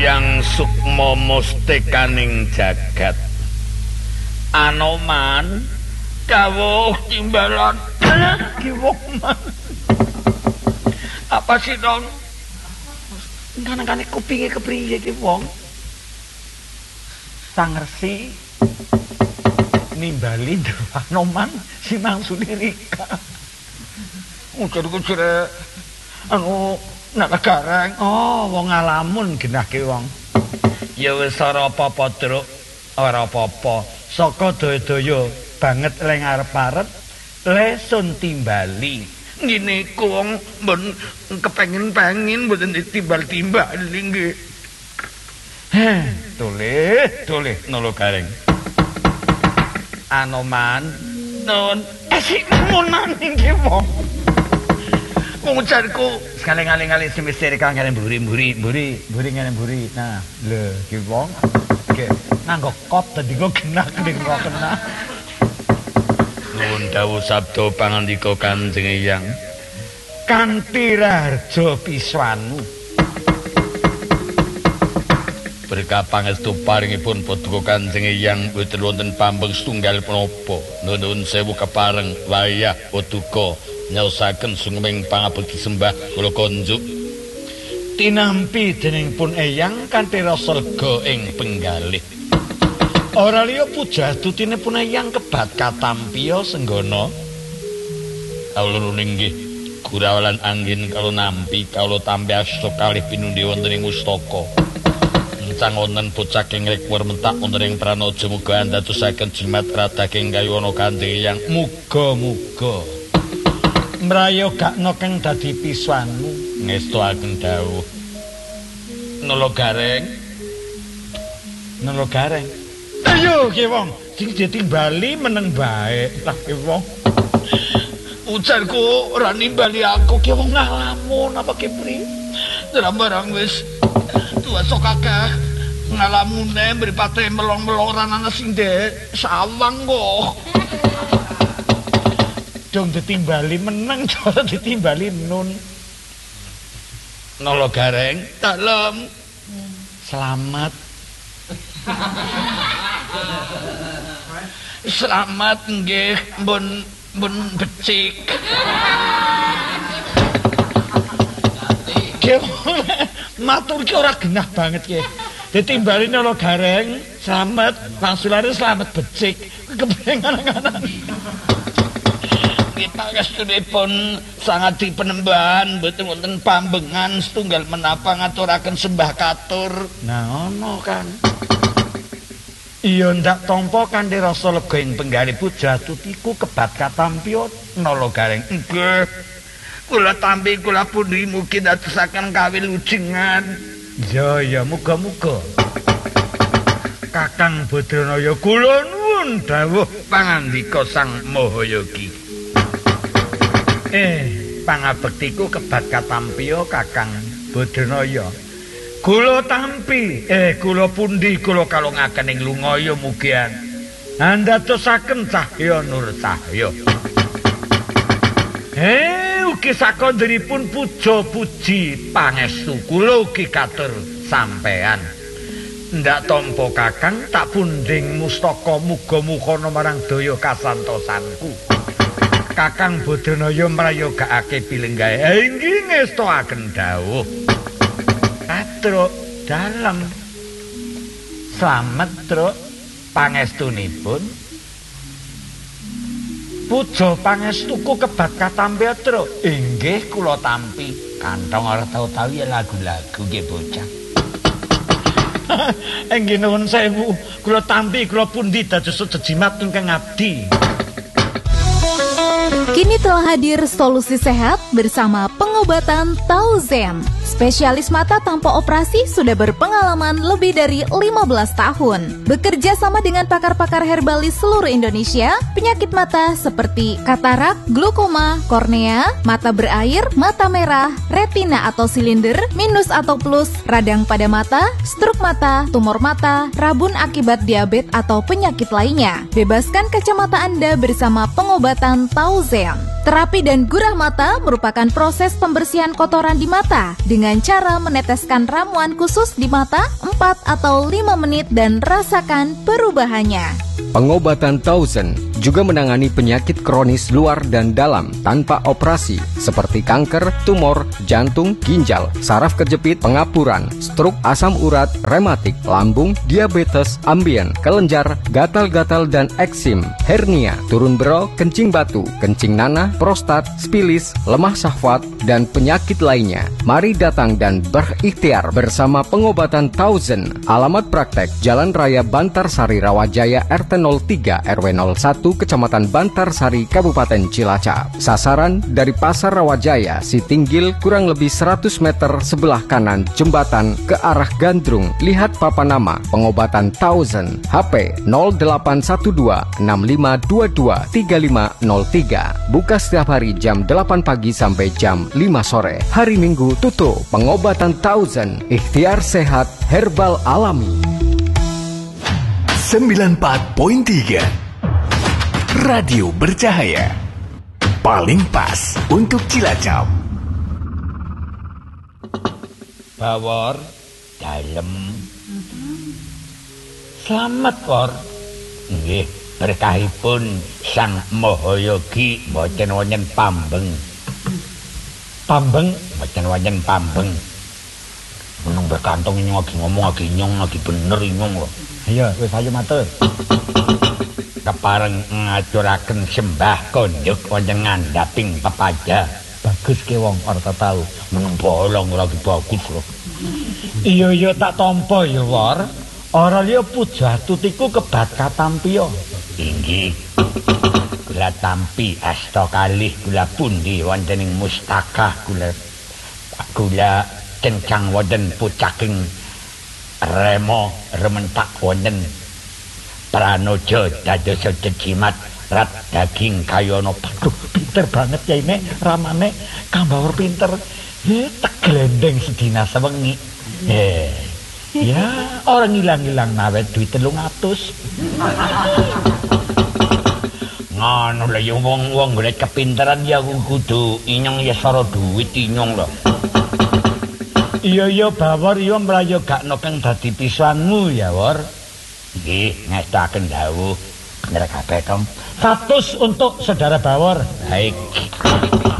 Hyang sukma mustikaning jagat. Anoman dawuh timbalan kiwok man. Apa sih dong? Kan kupinge kepriye iki wong? Sang Resi nimbali Anoman simangsuli rika. Ujar-ujar nak gareng. Oh, wong ngalamun genahke wong. Ya wis ora apa-apa, Truk. Ora apa-apa. Saka daya-daya banget le ngarep-arep le sun timbali. Ngene ku wong mbon kepengin-pengin mboten ditimbal-timbali nggih. Toleh nolo gareng. Anoman nun esik munan iki wong. Ngujarku sekali-kali semester kang ngene mburi ngene mburi. Nah, lho iki wong iki nganggo kop dadi kok genah ning kok kena. Nuwun dawuh sabda pangandika Kanjeng Hyang. Kanthi raharja piswanu. Berkah pangestu paringipun Paduka Kanjeng Hyang boten wonten pambeng setunggal punapa. Nuwun sewu kepareng wayah Paduka nyaosaken sumeng pangabekti sembah kula konjuk tinampi dening pun Eyang kanthi rasa lega ing penggalih. Ora liya pujatutine pun Eyang kebat katampiya senggana kawula nggih gurawalan anggen kala nampi kawula tampi asta kalih pinundi wonten ing mustaka. Encang wonten bocah kengrek wermentak wonten ing pranaja muga andadosaken jimat radaking kayuwana Kanjeng Hyang. Muga-muga mrayogakna kang dadi piswanu ngestuaken dawuh. Nolo gareng. Ayo ki wong, sing ditimbali meneng bae. Lah ki wong. Ujarku ora nimbali aku ki wong ngalamun apa ki pri. Barang wis tuwa sok akeh ngalamune mripate melong-melong ana sing ndek sawang kok. Dong ditimbali meneng cara ditimbali nun. Nolo gareng dalem. Selamat. Selamat nggih mbon becik. Matur ki ora genah banget ki. Ditimbali nolo gareng selamat langsulane selamat becik. Kepengen-pengenan. Pangestunipun sangat dipenembahan boten wonten pambengan setunggal menapa ngaturaken sembah katur. Nah ono kan. Iya ndak tampa kanthi rasa lega ing penggalih pujatutiku kebat katampiya nala gareng. Nggih. Kula tampi kula pundi mugi dadosaken kawilujengan. Ya muga-muga. Kakang Badranaya kula nuwun dawuh pangandika Sang Mahayogi. Pangabektiku kebat katampiya Kakang Badranaya. Kula tampi, kula pundi kula kalungaken ing lungaya mugi andadosaken cahya nur cahya. Ugi sakondheripun puja-puji pangestu kula ugi katur sampean. Ndak tampa Kakang tak punding mustaka muga-muga marang daya kasantosanku. Kakang Badranaya mrayogakake pilenggahe inggih ngestoaken dawuh. Truk dalem. Slamet Truk pangestunipun. Puja pangestuku kebat katampi Truk. Inggih kula tampi. Kantong ora tau-tau ya lagu-lagu nggih bocah. Inggih nuwun sewu. Kula tampi kula pundi dados sejimat ingkang abdi. Kini telah hadir solusi sehat bersama pengobatan Tauzen. Spesialis mata tanpa operasi sudah berpengalaman lebih dari 15 tahun. Bekerja sama dengan pakar-pakar herbalis seluruh Indonesia, penyakit mata seperti katarak, glaukoma, kornea, mata berair, mata merah, retina atau silinder, minus atau plus, radang pada mata, stroke mata, tumor mata, rabun akibat diabetes atau penyakit lainnya. Bebaskan kacamata Anda bersama pengobatan Tauzen. Terapi dan gurah mata merupakan proses pembersihan kotoran di mata dengan cara meneteskan ramuan khusus di mata 4 atau 5 menit dan rasakan perubahannya. Pengobatan Thousand juga menangani penyakit kronis luar dan dalam tanpa operasi seperti kanker, tumor, jantung, ginjal, saraf kejepit, pengapuran, stroke, asam urat, rematik, lambung, diabetes, ambien, kelenjar, gatal-gatal dan eksim, hernia, turun bero, kencing batu, kencing nanah, prostat, spilis, lemah syahwat, dan penyakit lainnya. Mari datang dan berikhtiar bersama pengobatan Thousand. Alamat praktek Jalan Raya Bantarsari Rawajaya RT 03 RW 01 Kecamatan Bantarsari Kabupaten Cilacap. Sasaran dari Pasar Rawajaya Sitinggil kurang lebih 100 meter sebelah kanan jembatan ke arah Gandrung. Lihat papan nama pengobatan Thousand. HP 0812 6522 3503. Buka setiap hari jam 8 pagi sampai jam 5 sore. Hari Minggu tutup. Pengobatan Thousand. Ikhtiar sehat herbal alami. 94.3 Radio Bercahaya paling pas untuk Cilacap. Bawor dalem. Selamat, Wor. Nggih, berkahipun Sang Mahayogi mboten wonten pambeng. Pambeng mboten wonten pambeng. Menung berkantong nyong lagi ngomong lagi nyong lagi bener nyong lho. Iya, wis ayo matur. Kepareng ngajuraken sembah konjuk wonten ngandhaping pepaja. Bagus ke wong ora tau. Menung bolong lagi bagus lho. Iya tak tampa ya, Wor. Ora liya pujatutiku kebat katampiya. Inggih. Kula tampi asta kalih kula pundi wonten ing mustakah kula kencang wonten pucaking remo rementak wonten pranoja dados jejimat rat daging kayana. Aduh, pinter banget ya ini ramane kambawur pinter. Teglendeng sedina sewengi. Ya, orang hilang-hilang nawet duit 300. Ngono lho ya wong-wong golek kepinteran ya kudu inyong ya sara duit inyong lho. Iya Bawor iya mlayu gakno kang dadi pisanmu ya Wor. Nggih, ngestaken dawuh. Bener kabeh Tom. 100 untuk saudara Bawor. Baik.